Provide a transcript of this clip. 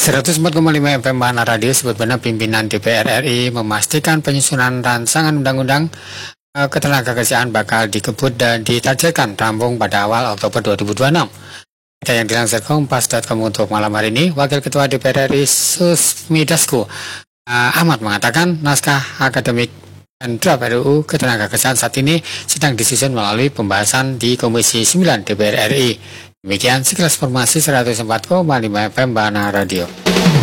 104,5 FM Bahana Radio sebut benar pimpinan DPR RI memastikan penyusunan rancangan undang-undang ketenagakerjaan bakal dikebut dan ditargetkan rampung pada awal Oktober 2026. Kita yang dilansir kompas.com untuk malam hari ini, Wakil Ketua DPR RI Susmi Dasko Ahmad mengatakan naskah akademik dan draft RUU ketenagakerjaan saat ini sedang disusun melalui pembahasan di Komisi 9 DPR RI. Demikian sekilas informasi 104,5 FM Bahana Radio.